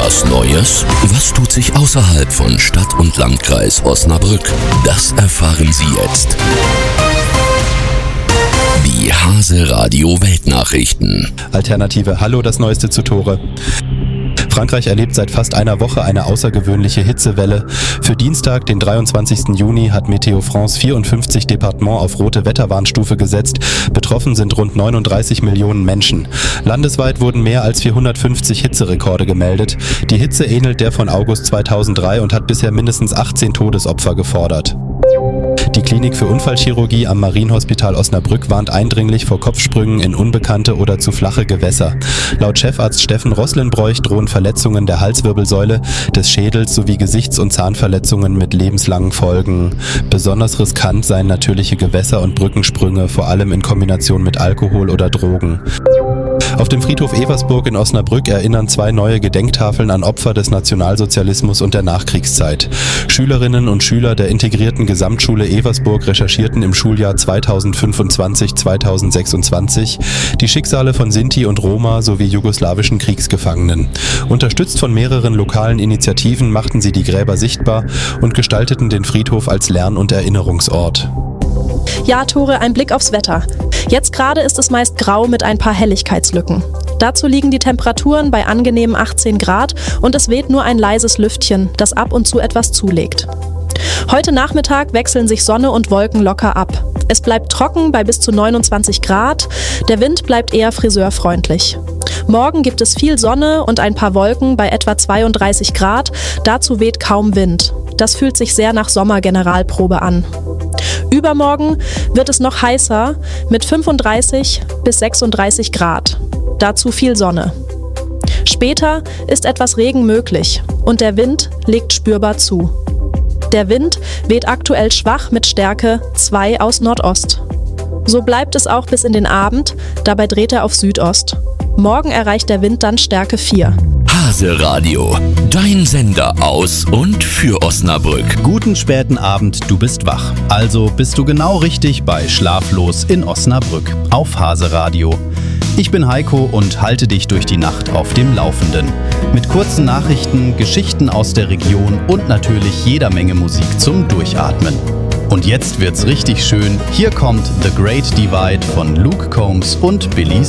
Was Neues? Was tut sich außerhalb von Stadt und Landkreis Osnabrück? Das erfahren Sie jetzt. Die Hase Radio Weltnachrichten. Alternative Hallo, das Neueste zu Tore. Frankreich erlebt seit fast einer Woche eine außergewöhnliche Hitzewelle. Für Dienstag, den 23. Juni, hat Meteo France 54 Departements auf rote Wetterwarnstufe gesetzt. Betroffen sind rund 39 Millionen Menschen. Landesweit wurden mehr als 450 Hitzerekorde gemeldet. Die Hitze ähnelt der von August 2003 und hat bisher mindestens 18 Todesopfer gefordert. Die Klinik für Unfallchirurgie am Marienhospital Osnabrück warnt eindringlich vor Kopfsprüngen in unbekannte oder zu flache Gewässer. Laut Chefarzt Steffen Roslenbroich drohen Verletzungen der Halswirbelsäule, des Schädels sowie Gesichts- und Zahnverletzungen mit lebenslangen Folgen. Besonders riskant seien natürliche Gewässer- und Brückensprünge, vor allem in Kombination mit Alkohol oder Drogen. Auf dem Friedhof Eversburg in Osnabrück erinnern 2 neue Gedenktafeln an Opfer des Nationalsozialismus und der Nachkriegszeit. Schülerinnen und Schüler der integrierten Gesamtschule Eversburg recherchierten im Schuljahr 2025/2026 die Schicksale von Sinti und Roma sowie jugoslawischen Kriegsgefangenen. Unterstützt von mehreren lokalen Initiativen machten sie die Gräber sichtbar und gestalteten den Friedhof als Lern- und Erinnerungsort. Ja, Tore, ein Blick aufs Wetter. Jetzt gerade ist es meist grau mit ein paar Helligkeitslücken. Dazu liegen die Temperaturen bei angenehmen 18 Grad und es weht nur ein leises Lüftchen, das ab und zu etwas zulegt. Heute Nachmittag wechseln sich Sonne und Wolken locker ab. Es bleibt trocken bei bis zu 29 Grad, der Wind bleibt eher friseurfreundlich. Morgen gibt es viel Sonne und ein paar Wolken bei etwa 32 Grad, dazu weht kaum Wind. Das fühlt sich sehr nach Sommergeneralprobe an. Übermorgen wird es noch heißer mit 35 bis 36 Grad. Dazu viel Sonne. Später ist etwas Regen möglich und der Wind legt spürbar zu. Der Wind weht aktuell schwach mit Stärke 2 aus Nordost. So bleibt es auch bis in den Abend, dabei dreht er auf Südost. Morgen erreicht der Wind dann Stärke 4. Hase Radio, dein Sender aus und für Osnabrück. Guten späten Abend, du bist wach. Also bist du genau richtig bei Schlaflos in Osnabrück auf Hase Radio. Ich bin Heiko und halte dich durch die Nacht auf dem Laufenden. Mit kurzen Nachrichten, Geschichten aus der Region und natürlich jeder Menge Musik zum Durchatmen. Und jetzt wird's richtig schön. Hier kommt The Great Divide von Luke Combs und Billy